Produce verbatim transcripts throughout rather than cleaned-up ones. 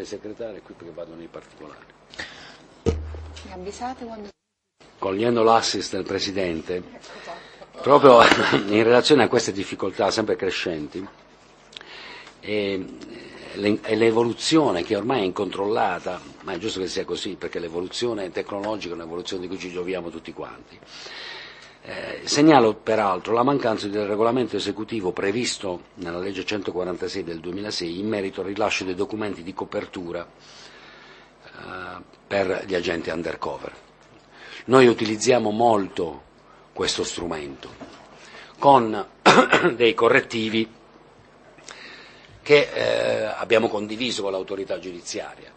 Le segretarie qui perché vado nei particolari. Mi avvisate quando... Cogliendo l'assist del Presidente, proprio in relazione a queste difficoltà sempre crescenti e, e l'evoluzione che ormai è incontrollata, ma è giusto che sia così perché l'evoluzione tecnologica è un'evoluzione di cui ci gioviamo tutti quanti. Eh, segnalo peraltro la mancanza del regolamento esecutivo previsto nella legge centoquarantasei del duemilasei in merito al rilascio dei documenti di copertura eh, per gli agenti undercover. Noi utilizziamo molto questo strumento con dei correttivi che eh, abbiamo condiviso con l'autorità giudiziaria.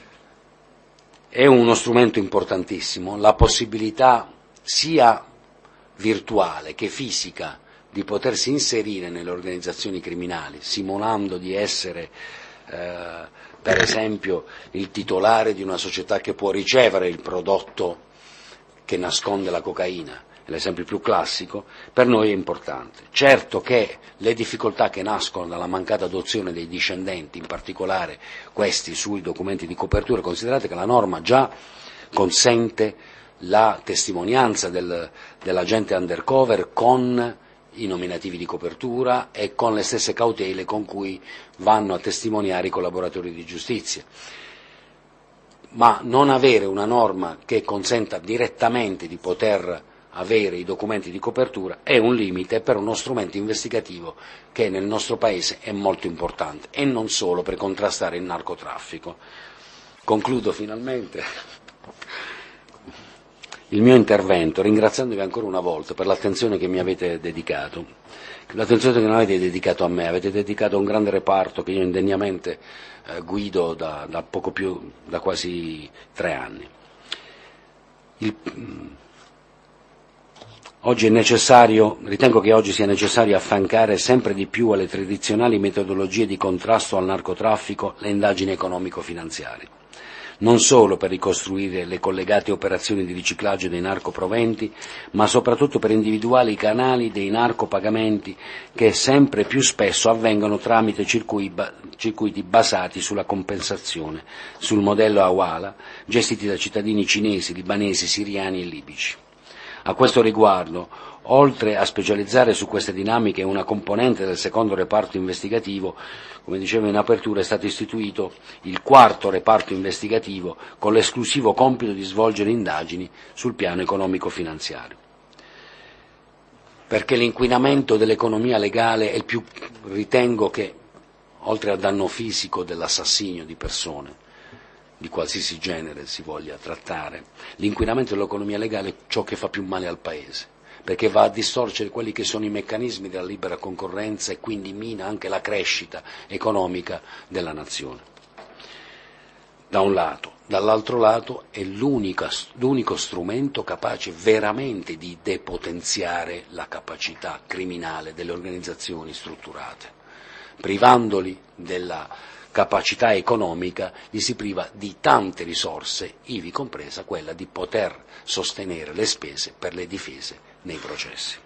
È uno strumento importantissimo, la possibilità sia virtuale che fisica di potersi inserire nelle organizzazioni criminali, simulando di essere eh, per esempio il titolare di una società che può ricevere il prodotto che nasconde la cocaina, è l'esempio più classico, per noi è importante. Certo che le difficoltà che nascono dalla mancata adozione dei discendenti, in particolare questi sui documenti di copertura, considerate che la norma già consente la testimonianza del, dell'agente undercover con i nominativi di copertura e con le stesse cautele con cui vanno a testimoniare i collaboratori di giustizia. Ma non avere una norma che consenta direttamente di poter avere i documenti di copertura è un limite per uno strumento investigativo che nel nostro Paese è molto importante e non solo per contrastare il narcotraffico. Concludo finalmente il mio intervento ringraziandovi ancora una volta per l'attenzione che mi avete dedicato, l'attenzione che non avete dedicato a me, avete dedicato a un grande reparto che io indegnamente eh, guido da, da poco più, da quasi tre anni. Il, oggi è necessario, ritengo che oggi sia necessario affiancare sempre di più alle tradizionali metodologie di contrasto al narcotraffico le indagini economico-finanziarie. Non solo per ricostruire le collegate operazioni di riciclaggio dei narcoproventi, ma soprattutto per individuare i canali dei narcopagamenti che sempre più spesso avvengono tramite circuiti basati sulla compensazione, sul modello Hawala, gestiti da cittadini cinesi, libanesi, siriani e libici. A questo riguardo, oltre a specializzare su queste dinamiche una componente del secondo reparto investigativo, come dicevo in apertura, è stato istituito il quarto reparto investigativo con l'esclusivo compito di svolgere indagini sul piano economico-finanziario. Perché l'inquinamento dell'economia legale è il più, ritengo che, oltre al danno fisico dell'assassinio di persone, di qualsiasi genere si voglia trattare, l'inquinamento dell'economia legale è ciò che fa più male al Paese, perché va a distorcere quelli che sono i meccanismi della libera concorrenza e quindi mina anche la crescita economica della nazione. Da un lato. Dall'altro lato è l'unico strumento capace veramente di depotenziare la capacità criminale delle organizzazioni strutturate. Privandoli della capacità economica, li si priva di tante risorse, ivi compresa quella di poter sostenere le spese per le difese nei processi.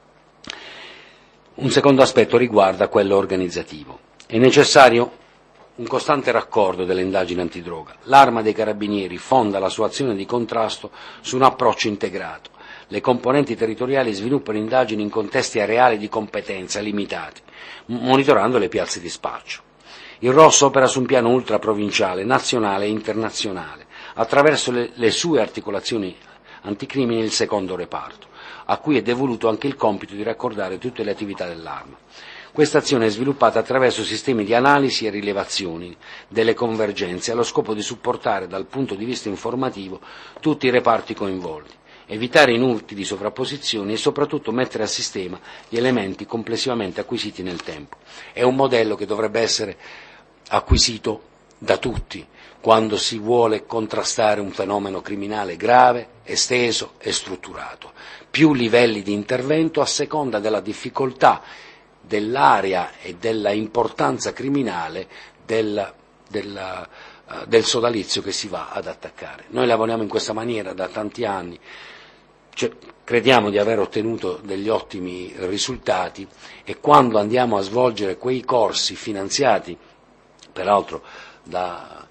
Un secondo aspetto riguarda quello organizzativo. È necessario un costante raccordo delle indagini antidroga. L'Arma dei Carabinieri fonda la sua azione di contrasto su un approccio integrato. Le componenti territoriali sviluppano indagini in contesti areali di competenza limitati, monitorando le piazze di spaccio. Il R O S opera su un piano ultraprovinciale, nazionale e internazionale, attraverso le, le sue articolazioni anticrimine il secondo reparto, a cui è devoluto anche il compito di raccordare tutte le attività dell'Arma. Questa azione è sviluppata attraverso sistemi di analisi e rilevazioni delle convergenze, allo scopo di supportare dal punto di vista informativo tutti i reparti coinvolti, evitare inutili sovrapposizioni e soprattutto mettere a sistema gli elementi complessivamente acquisiti nel tempo. È un modello che dovrebbe essere acquisito da tutti quando si vuole contrastare un fenomeno criminale grave, esteso e strutturato. Più livelli di intervento a seconda della difficoltà dell'area e della importanza criminale del, del, uh, del sodalizio che si va ad attaccare. Noi lavoriamo in questa maniera da tanti anni, cioè, crediamo di aver ottenuto degli ottimi risultati e quando andiamo a svolgere quei corsi finanziati, peraltro da